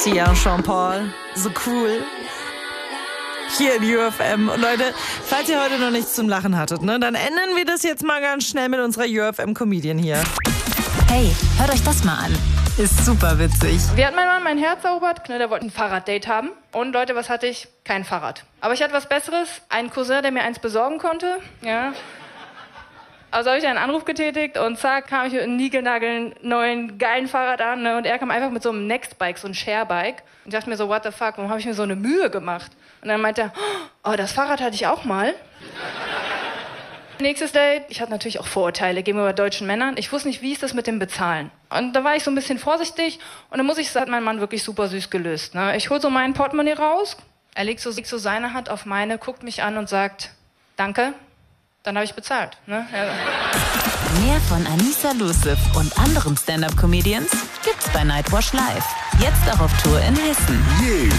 Sia und Jean-Paul. So cool. Hier in UFM. Und Leute, falls ihr heute noch nichts zum Lachen hattet, ne, dann ändern wir das jetzt mal ganz schnell mit unserer UFM-Comedian hier. Hey, hört euch das mal an. Ist super witzig. Wie hat mein Mann mein Herz erobert? Der wollte ein Fahrraddate haben. Und Leute, was hatte ich? Kein Fahrrad. Aber ich hatte was Besseres. Einen Cousin, der mir eins besorgen konnte. Ja. Also habe ich einen Anruf getätigt und zack, kam ich mit einem niegelnagelneuen, geilen Fahrrad an. Ne? Und er kam einfach mit so einem Nextbike, so einem Sharebike. Und ich dachte mir so, what the fuck, warum habe ich mir so eine Mühe gemacht? Und dann meinte er, oh, das Fahrrad hatte ich auch mal. Nächstes Date, ich hatte natürlich auch Vorurteile gegenüber deutschen Männern. Ich wusste nicht, wie ist das mit dem Bezahlen. Und da war ich so ein bisschen vorsichtig. Und dann muss ich sagen, hat mein Mann wirklich super süß gelöst. Ne? Ich hole so mein Portemonnaie raus. Er legt so seine Hand auf meine, guckt mich an und sagt, danke. Dann habe ich bezahlt. Ne? Ja. Mehr von Anissa Luciff und anderen Stand-Up-Comedians gibt's bei Nightwash Live. Jetzt auch auf Tour in Hessen.